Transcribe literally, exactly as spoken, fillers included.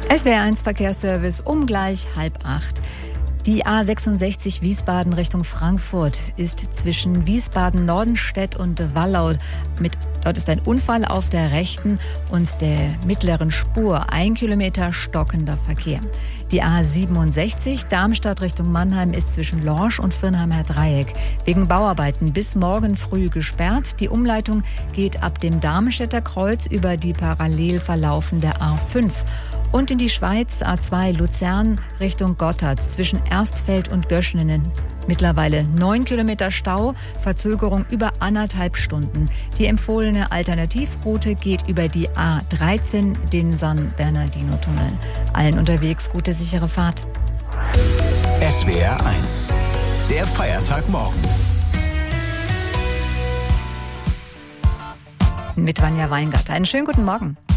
S W R eins Verkehrsservice um gleich halb acht. Die A sechsundsechzig Wiesbaden Richtung Frankfurt ist zwischen Wiesbaden-Nordenstedt und Wallau. Mit, dort ist ein Unfall auf der rechten und der mittleren Spur. Ein Kilometer stockender Verkehr. Die A siebenundsechzig Darmstadt Richtung Mannheim ist zwischen Lorsch und Firnheimer Dreieck wegen Bauarbeiten bis morgen früh gesperrt. Die Umleitung geht ab dem Darmstädter Kreuz über die parallel verlaufende A fünf. Und in die Schweiz A zwei Luzern Richtung Gotthard zwischen Erstfeld und Göschenen. Mittlerweile neun Kilometer Stau, Verzögerung über anderthalb Stunden. Die empfohlene Alternativroute geht über die A dreizehn, den San Bernardino-Tunnel. Allen unterwegs gute, sichere Fahrt. S W R eins, der Feiertagmorgen. Mit Vanja Weingart. Einen schönen guten Morgen.